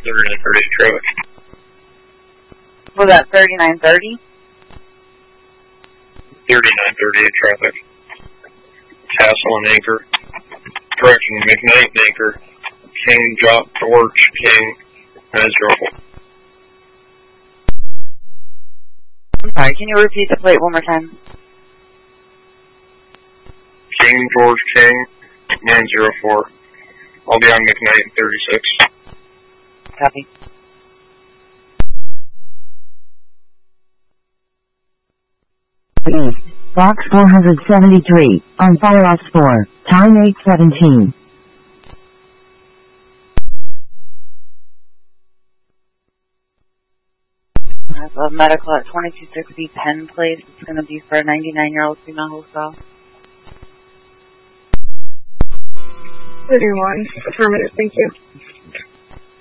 3930 traffic. Was that 3930? 3938 traffic. Castle and Anchor. Correction, McKnight and Anchor. King, George, King, 904. I'm sorry, can you repeat the plate one more time? King, George, King, 904. I'll be on McKnight in 36. Copy. East, box 473, on Firefox 4, time 8:17. I have a medical at 2260 Penn Place. It's going to be for a 99-year-old female wholesale. 31, affirmative, thank you.